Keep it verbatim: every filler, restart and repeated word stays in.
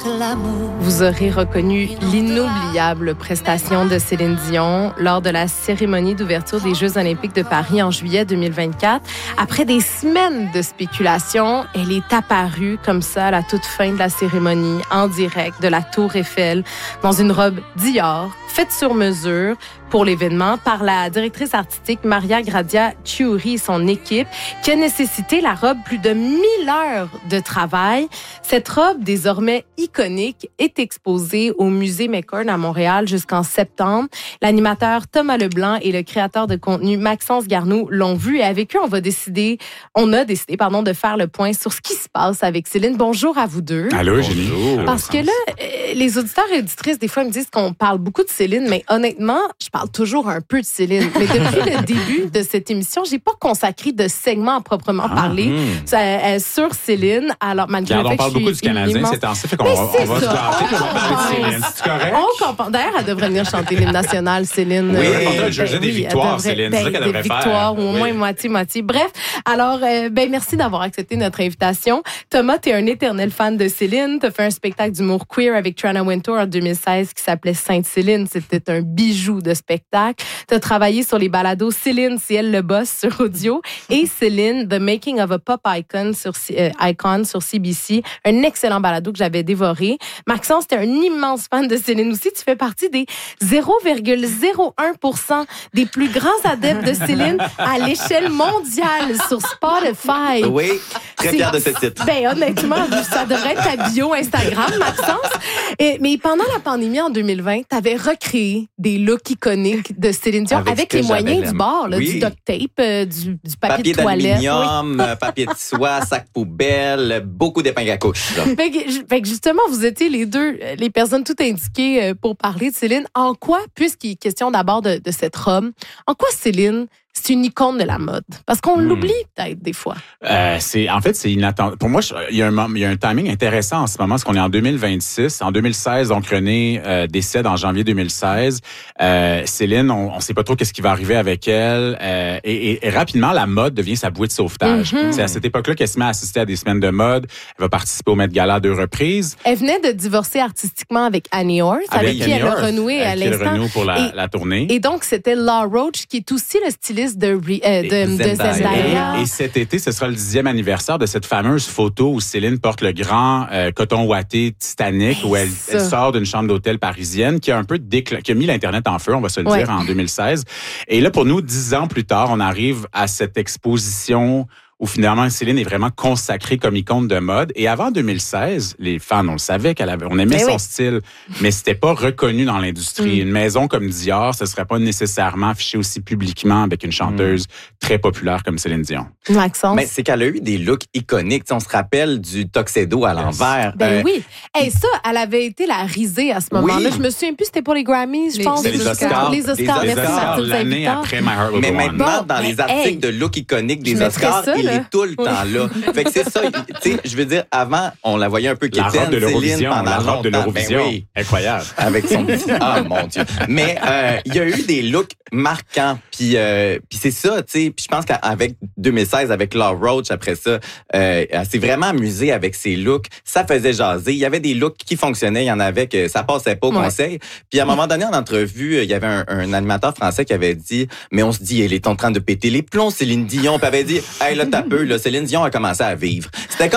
l'amour. Vous aurez reconnu l'inoubliable prestation de Céline Dion lors de la cérémonie d'ouverture des Jeux olympiques de Paris en juillet deux mille vingt-quatre. Après des semaines de spéculation, elle est apparue comme ça à la toute fin de la cérémonie, en direct de la Tour Eiffel, dans une robe Dior, faite sur mesure pour l'événement par la directrice artistique Maria Grazia Chiuri et son équipe, qui a nécessité la robe plus de mille heures de travail. Cette robe, désormais iconique, est exposée au musée McCord à Montréal jusqu'en septembre. L'animateur Thomas Leblanc et le créateur de contenu Maxence Garneau l'ont vue, et avec eux, on va décider, on a décidé, pardon, de faire le point sur ce qui se passe avec Céline. Bonjour à vous deux. Allô, Génie. Parce que là, les auditeurs et auditrices, des fois, me disent qu'on parle beaucoup de Céline, mais honnêtement, je parle toujours un peu de Céline. Mais depuis le début de cette émission, j'ai pas consacré de segment à proprement ah, parler hmm. euh, sur Céline. Alors, malgré Regarde, le fait on parle que beaucoup du Canadien immense... ces temps-ci, fait qu'on va, on va se gâter, on va parler de Céline. C'est correct? On comprend. D'ailleurs, elle devrait venir chanter l'hymne national, Céline. Oui, euh, on devrait juger des victoires, devrait, Céline. C'est ça qu'elle des devrait victoires, faire. Victoires, ou au moins oui. moitié-moitié. Bref, alors, euh, ben merci d'avoir accepté notre invitation. Thomas, t'es un éternel fan de Céline. T'as fait un spectacle d'humour queer avec Trana Wintour en deux mille seize qui s'appelait Sainte-Céline. C'était un bijou de spectacle. T'as travaillé sur les balados Céline, c'est elle le boss sur audio, et Céline, The Making of a Pop Icon sur, euh, Icon sur C B C. Un excellent balado que j'avais dévoré. Maxence, t'es un immense fan de Céline aussi. Tu fais partie des zéro virgule zéro un pour cent des plus grands adeptes de Céline à l'échelle mondiale sur Spotify. Oui, très fière de ce titre. Ben, honnêtement, ça devrait être ta bio Instagram, Maxence. Et, mais pendant la pandémie en deux mille vingt, t'avais recréé des looks iconiques de Céline Dion avec, avec les moyens du bord, là, oui. du duct tape, euh, du, du papier, papier de toilette. d'aluminium, oui. papier de soie, sac poubelle, beaucoup d'épingles à couche. Fait que, fait que justement, vous étiez les deux, les personnes toutes indiquées pour parler de Céline. En quoi, puisqu'il est question d'abord de, de cette robe, en quoi Céline, c'est une icône de la mode? Parce qu'on hmm. l'oublie peut-être des fois. Euh, c'est, en fait, c'est inattendu. Pour moi, il y, a un, il y a un timing intéressant en ce moment, parce qu'on est en deux mille vingt-six. En deux mille seize, donc René euh, décède en janvier deux mille seize. Euh, Céline, on ne sait pas trop qu'est-ce qui va arriver avec elle. Euh, et, et, et rapidement, la mode devient sa bouée de sauvetage. Mm-hmm. C'est à cette époque-là qu'elle se met à assister à des semaines de mode. Elle va participer au Met Gala deux reprises. Elle venait de divorcer artistiquement avec Annie Orth, avec, avec qui elle a renoué à l'instant. Elle renoue pour la, et, la tournée. Et donc, c'était Law Roach, qui est aussi le styliste de, euh, de, de Zendaya. Zendaya. Et cet été, ce sera le dixième anniversaire de cette fameuse photo où Céline porte le grand euh, coton ouaté Titanic, hey, où elle, elle sort d'une chambre d'hôtel parisienne, qui a un peu décla- qui a mis l'Internet en feu, on va se le ouais. dire, en deux mille seize. Et là, pour nous, dix ans plus tard, on arrive à cette exposition où finalement Céline est vraiment consacrée comme icône de mode. Et avant deux mille seize, les fans, on le savait qu'elle avait, on aimait mais son oui. style, mais c'était pas reconnu dans l'industrie. Mm. Une maison comme Dior, ce serait pas nécessairement affiché aussi publiquement avec une chanteuse mm. très populaire comme Céline Dion. Maxence. Mais c'est qu'elle a eu des looks iconiques. T'sais, on se rappelle du tuxedo à l'envers. Ben euh, oui. Et ça, elle avait été la risée à ce moment-là. Oui. Je me souviens plus, c'était pour les Grammys, je pense. Les, les Oscars. Les Oscars. Les Oscars, Oscars l'année après My Heart Will Mais Go maintenant, On. dans les articles hey, de look iconiques des Oscars, ça, il est tout le temps là. Fait que c'est ça. Tu sais, je veux dire, avant, on la voyait un peu quétaine, Céline, pendant la robe de longtemps. l'Eurovision. Ben oui. Incroyable. Avec son petit... Ah, mon Dieu. Mais euh, il y a eu des looks marquants. Puis euh, puis c'est ça, tu sais. Puis je pense qu'avec deux mille seize, avec Law Roach, après ça, euh, elle s'est vraiment amusée avec ses looks. Ça faisait jaser. Il y avait des looks qui fonctionnaient. Il y en avait que ça passait pas au ouais. conseil. Puis à un moment donné, en entrevue, il y avait un, un animateur français qui avait dit, mais on se dit, elle est en train de péter les plombs, Céline Dion. Puis elle avait dit, hey, là, t'as peu, là, Céline Dion a commencé à vivre. C'était comme